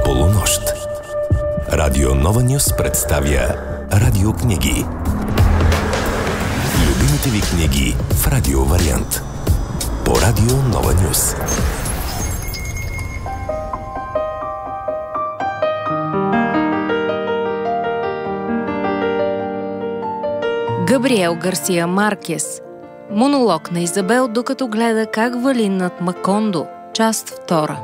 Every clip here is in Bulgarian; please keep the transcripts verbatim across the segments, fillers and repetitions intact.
полунощ. Радио Нова Нюс представя радиокниги. Любимите ви книги в радио вариант. По Радио Нова Нюс. Габриел Гарсия Маркес. Монолог на Изабел, докато гледа как вали над Макондо. Част втора.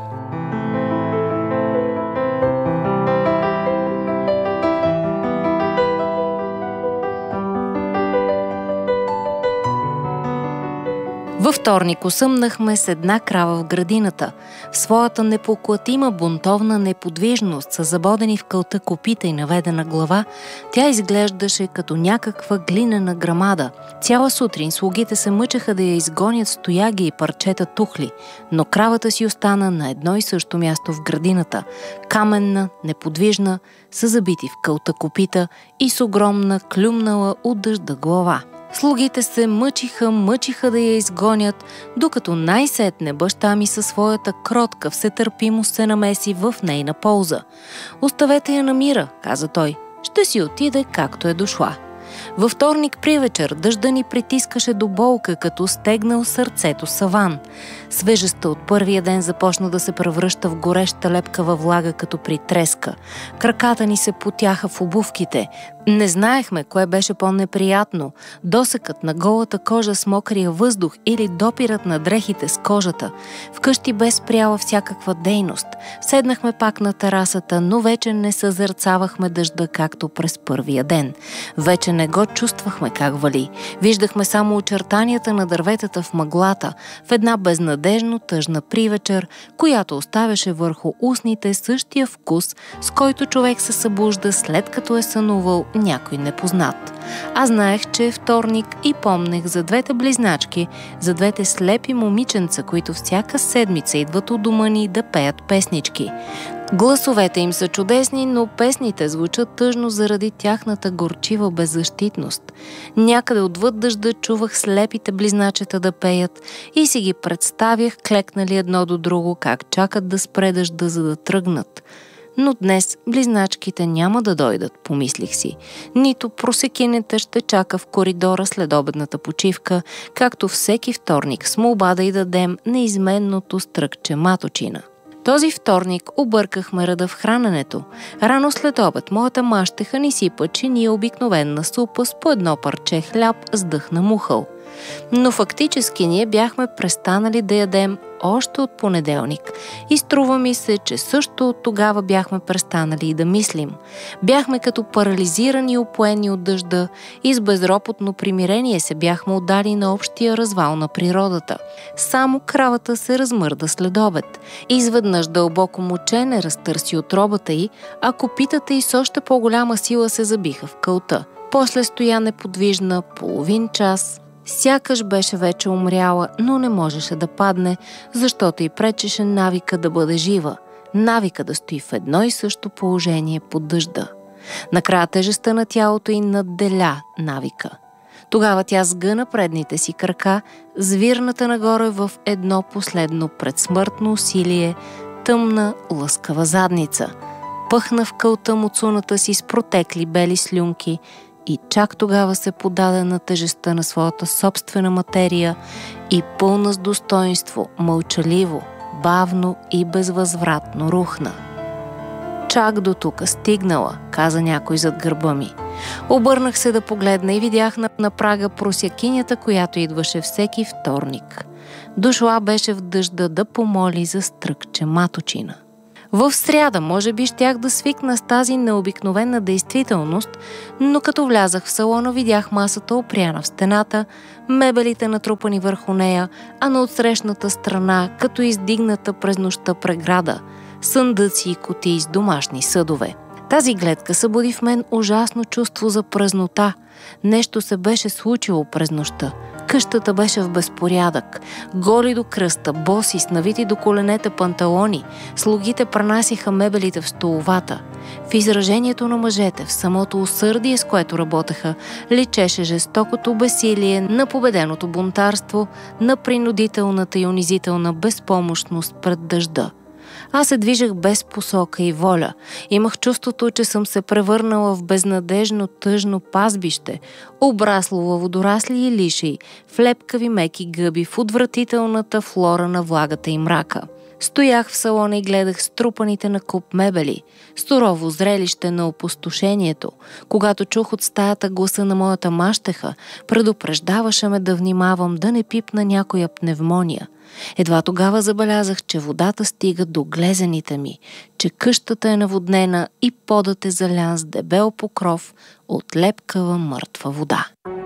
Във вторник осъмнахме с една крава в градината. В своята непоклатима бунтовна неподвижност, с забодени в кълта копита и наведена глава, тя изглеждаше като някаква глинена грамада. Цяла сутрин слугите се мъчеха да я изгонят с тояги и парчета тухли, но кравата си остана на едно и също място в градината. Каменна, неподвижна, с забити в кълта копита и с огромна, клюмнала от дъжда глава. Слугите се мъчиха, мъчиха да я изгонят, докато най-сетне баща ми със своята кротка всетърпимост се намеси в нейна полза. „Оставете я на мира“, каза той. „Ще си отиде както е дошла“. Във вторник привечер дъжда ни притискаше до болка, като стегнал сърцето саван. Свежестта от първия ден започна да се превръща в гореща лепкава влага, като при треска. Краката ни се потяха в обувките. Не знаехме кое беше по-неприятно – досъкът на голата кожа с мокрия въздух или допирът на дрехите с кожата. Вкъщи бе спряла всякаква дейност. Седнахме пак на терасата, но вече не съзерцавахме дъжда, както през първия ден. Вече не го чувствахме как вали. Виждахме само очертанията на дърветата в мъглата, в една безнадежно тъжна привечер, която оставяше върху устните същия вкус, с който човек се събужда след като е сънувал някой непознат. Аз знаех, че е вторник и помнех за двете близначки, за двете слепи момиченца, които всяка седмица идват у дома ни да пеят песнички. Гласовете им са чудесни, но песните звучат тъжно заради тяхната горчива беззащитност. Някъде отвъд дъжда чувах слепите близначета да пеят и си ги представях клекнали едно до друго, как чакат да спре дъжда, за да тръгнат. Но днес близначките няма да дойдат, помислих си. Нито просекинята ще чака в коридора след обедната почивка, както всеки вторник с молба да й дадем неизменното стръкче маточина. Този вторник объркахме реда в храненето. Рано след обед моята мащеха ни сипа чиния обикновена супа с по едно парче хляб с дъх на мухъл. Но фактически ние бяхме престанали да ядем още от понеделник и струва ми се, че също от тогава бяхме престанали и да мислим. Бяхме като парализирани и опоени от дъжда и с безропотно примирение се бяхме отдали на общия развал на природата. Само кравата се размърда след обед. Изведнъж дълбоко мочене разтърси отробата й, а копитата й с още по-голяма сила се забиха в кълта. После стоя неподвижна половин час. Сякаш беше вече умряла, но не можеше да падне, защото й пречеше навика да бъде жива, навика да стои в едно и също положение под дъжда. Накрая тежестта на тялото й надделя навика. Тогава тя сгъна предните си крака, звирната нагоре в едно последно предсмъртно усилие, тъмна, лъскава задница. Пъхна в кълта муцуната си с протекли бели слюнки и чак тогава се подаде на тежестта на своята собствена материя и пълна с достоинство, мълчаливо, бавно и безвъзвратно рухна. „Чак до тука стигнала“, каза някой зад гърба ми. Обърнах се да погледна и видях на, на прага просякинята, която идваше всеки вторник. Дошла беше в дъжда да помоли за стръкче маточина. В сряда може би щях да свикна с тази необикновена действителност, но като влязах в салона, видях масата опряна в стената, мебелите натрупани върху нея, а на отсрещната страна, като издигната през нощта преграда, съндъци и кутии с домашни съдове. Тази гледка събуди в мен ужасно чувство за празнота. Нещо се беше случило през нощта. Къщата беше в безпорядък. Голи до кръста, боси, с навити до коленете панталони, слугите пренасиха мебелите в столовата. В изражението на мъжете, в самото усърдие, с което работеха, личеше жестокото безсилие на победеното бунтарство, на принудителната и унизителна безпомощност пред дъжда. Аз се движех без посока и воля. Имах чувството, че съм се превърнала в безнадежно тъжно пазбище, обрасло във водорасли и лишии, в лепкави меки гъби, в отвратителната флора на влагата и мрака. Стоях в салона и гледах струпаните на куп мебели, сурово зрелище на опустошението. Когато чух от стаята гласа на моята мащеха, предупреждаваше ме да внимавам да не пипна някоя пневмония. Едва тогава забелязах, че водата стига до глезените ми, че къщата е наводнена и подът е залян с дебел покров от лепкава мъртва вода.